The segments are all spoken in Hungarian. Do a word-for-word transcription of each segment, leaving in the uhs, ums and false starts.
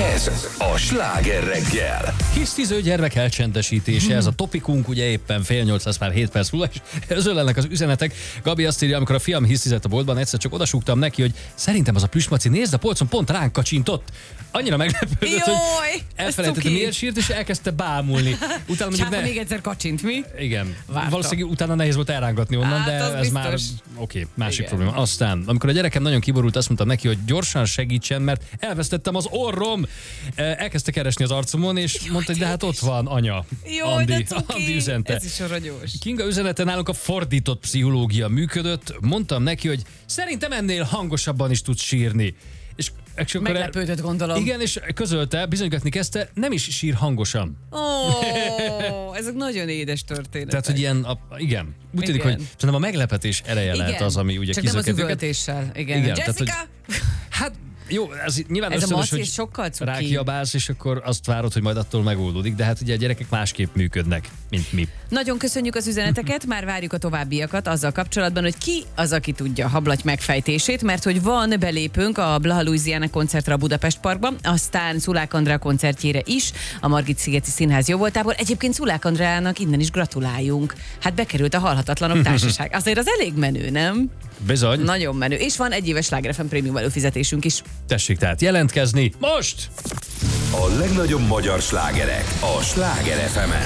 Ez a Sláger reggel. Hisztiző gyermek elcsendesítése, ez a topikunk, ugye éppen fél nyolc lesz már hét perc múlva, és özöllenek az üzenetek. Gabi azt írja, amikor a fiam hisztizett a boltban, egyszer csak odasúgtam neki, hogy szerintem az a plüsmaci, nézd, a polcon pont ránk kacsintott. Annyira meglepődött, Jaj, hogy elfelejtette, miért sírt, és elkezdte bámulni. Utána mondjuk Sápa ne... még egyszer kacsint, mi? Igen. Várta. Valószínűleg utána nehéz volt elrángatni onnan, Hát, de az ez biztos. már oké, okay, másik Igen. probléma. Aztán, amikor a gyerekem nagyon kiborult, azt mondtam neki, hogy gyorsan segítsen, mert elvesztettem az orrom. Elkezdte keresni az arcomon, és Jaj, mondta, hogy de hát ott van anya. Jó, Andi, de cuki. Andi üzente. Ez is aranyos. Kinga üzenete nálunk a fordított pszichológia működött. Mondtam neki, hogy szerintem ennél hangosabban is tudsz sírni. És, és akkor Meglepődött, gondolom. Igen, és közölte, bizonygatni kezdte, nem is sír hangosan. Ó, ezek nagyon édes történetek. Tehát, hogy ilyen, a, igen. Úgy tűnik, Igen. hogy szerintem a meglepetés ereje Igen. lehet az, ami ugye Csak nem az kizökkent őket. üvöltéssel. Igen. Igen, Jessica! tehát, Hát jó, ez nyilván Ez a ösztönös, maci hogy sokkal cuki. rákiabálsz, és akkor azt várod, hogy majd attól megoldódik, de hát ugye a gyerekek másképp működnek, mint mi. Nagyon köszönjük az üzeneteket, már várjuk a továbbiakat azzal kapcsolatban, hogy ki az, aki tudja a hablaty megfejtését, mert hogy van belépőnk a Blaha Louisiana koncertre a Budapest Parkban, aztán Szulák Andrea koncertjére is, a Margit-szigeti Színház jóvoltából. Egyébként Szulák Andreának innen is gratuláljunk. Hát bekerült a Halhatatlanok Társaság. Azért az elég menő, nem? Bizony. Nagyon menő. És van egy éves Sláger ef em prémium előfizetésünk is. Tessék tehát jelentkezni most! A legnagyobb magyar slágerek a Sláger ef emen.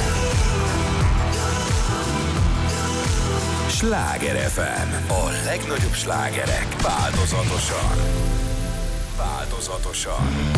Sláger ef em. A legnagyobb slágerek változatosan. Változatosan.